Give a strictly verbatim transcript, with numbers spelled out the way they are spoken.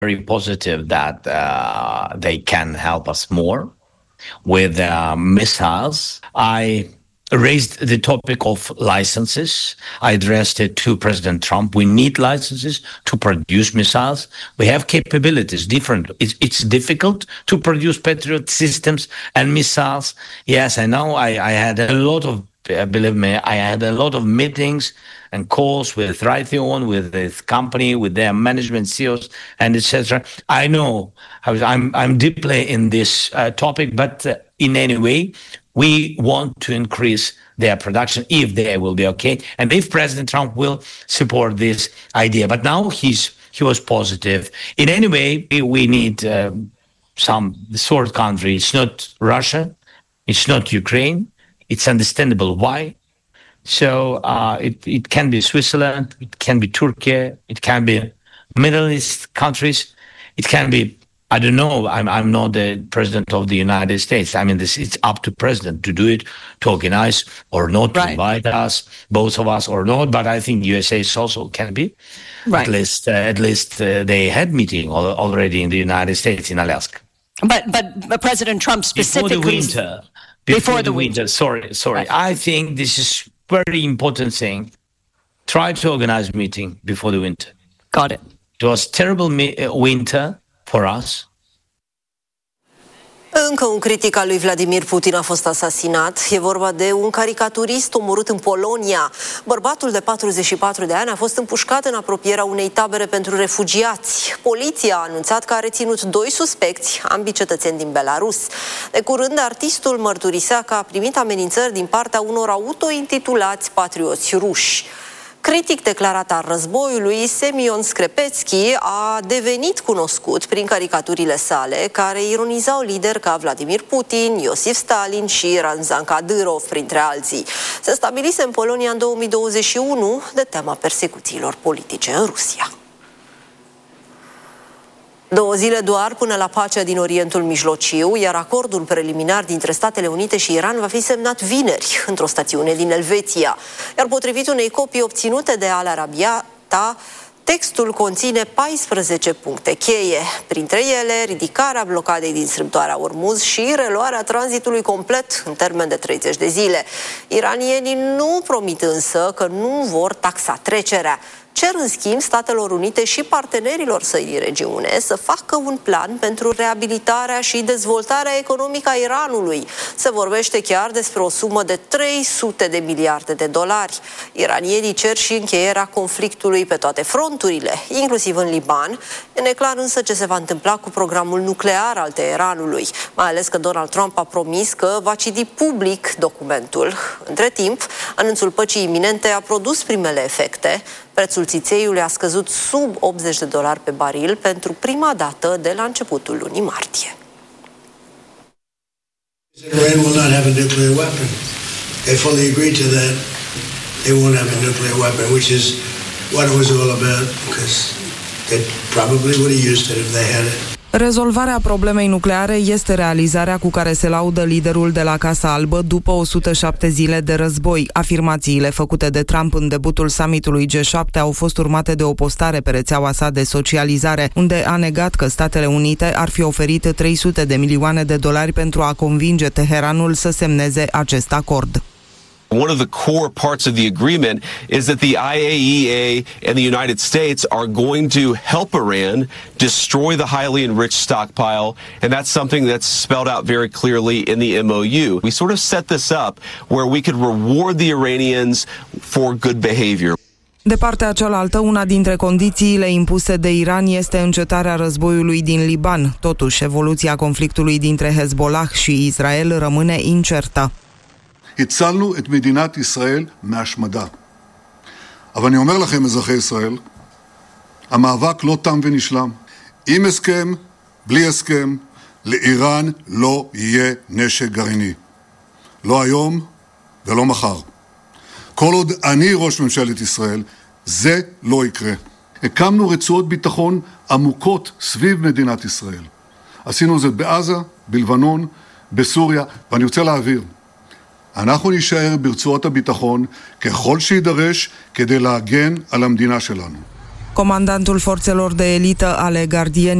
very positive that uh, they can help us more with uh, missiles. I raised the topic of licenses. I addressed it to President Trump. We need licenses to produce missiles. We have capabilities, different. It's, it's difficult to produce Patriot systems and missiles. Yes, I know. I, I had a lot of, uh, believe me, I had a lot of meetings and calls with Raytheon, with this company, with their management, C E Os, and et cetera. I know I was, I'm I'm deeply in this uh, topic, but uh, in any way, we want to increase their production if they will be okay, and if President Trump will support this idea. But now he's he was positive. In any way, we, we need uh, some third country. It's not Russia, it's not Ukraine. It's understandable why. So uh, it, it can be Switzerland, it can be Turkey, it can be Middle East countries, it can be, I don't know, I'm I'm not the president of the United States. I mean, this it's up to president to do it, to organize or not, right. To invite us, both of us or not. But I think U S A also can be. Right. At least, uh, at least uh, they had meeting al- already in the United States in Alaska. But but, but President Trump specifically before the winter. Before, before the, the winter. winter. Sorry, sorry. Right. I think this is very important thing. Try to organize meeting before the winter. Got it. It was terrible mi- winter for us. Încă un critic al lui Vladimir Putin a fost asasinat. E vorba de un caricaturist omorât în Polonia. Bărbatul de patruzeci și patru de ani a fost împușcat în apropierea unei tabere pentru refugiați. Poliția a anunțat că a reținut doi suspecți, ambii cetățeni din Belarus. De curând, artistul mărturisea că a primit amenințări din partea unor autointitulați patrioți ruși. Critic declarat al războiului, Semyon Skrepetski a devenit cunoscut prin caricaturile sale, care ironizau lideri ca Vladimir Putin, Iosif Stalin și Ramzan Kadyrov, printre alții. Se stabilise în Polonia în două mii douăzeci și unu de teama persecuțiilor politice în Rusia. Două zile doar până la pacea din Orientul Mijlociu, iar acordul preliminar dintre Statele Unite și Iran va fi semnat vineri într-o stațiune din Elveția. Iar potrivit unei copii obținute de Al Arabiata, textul conține paisprezece puncte cheie, printre ele ridicarea blocadei din strâmtoarea Ormuz și reluarea tranzitului complet în termen de treizeci de zile. Iranienii nu promit însă că nu vor taxa trecerea. Cer în schimb Statelor Unite și partenerilor săi din regiune să facă un plan pentru reabilitarea și dezvoltarea economică a Iranului. Se vorbește chiar despre o sumă de trei sute de miliarde de dolari. Iranienii cer și încheierea conflictului pe toate fronturile, inclusiv în Liban. E neclar însă ce se va întâmpla cu programul nuclear al Teheranului, mai ales că Donald Trump a promis că va citi public documentul. Între timp, anunțul păcii iminente a produs primele efecte. Prețul țițeiului a scăzut sub optzeci de dolari pe baril pentru prima dată de la începutul lunii martie. Iran will not have a nuclear weapon. They fully agreed to that. They won't have a nuclear weapon, which is what it was all about, because they probably would have used it if they had it. Rezolvarea problemei nucleare este realizarea cu care se laudă liderul de la Casa Albă după o sută șapte zile de război. Afirmațiile făcute de Trump în debutul summitului G șapte au fost urmate de o postare pe rețeaua sa de socializare, unde a negat că Statele Unite ar fi oferit trei sute de milioane de dolari pentru a convinge Teheranul să semneze acest acord. One of the core parts of the agreement is that the I A E A and the United States are going to help Iran destroy the highly enriched stockpile, and that's something that's spelled out very clearly in the M O U. We sort of set this up where we could reward the Iranians for good behavior. De partea cealaltă, una dintre condițiile impuse de Iran este încetarea războiului din Liban. Totuși, evoluția conflictului dintre Hezbollah și Israel rămâne incertă. הצלנו את מדינת ישראל מהשמדה. אבל אני אומר לכם, אזרחי ישראל, המאבק לא תם ונשלם. עם הסכם, בלי הסכם, לאיראן לא יהיה נשק גרעיני. לא היום ולא מחר. כל עוד אני ראש ממשלת ישראל, זה לא יקרה. הקמנו רצועות ביטחון עמוקות סביב מדינת ישראל. עשינו זאת בעזה, בלבנון, בסוריה, ואני רוצה להעביר. אנחנו נשאר ברצועות הביטחון ככל שידרש כדי להגן על המדינה שלנו. Comandantul forțelor de elită ale gardienilor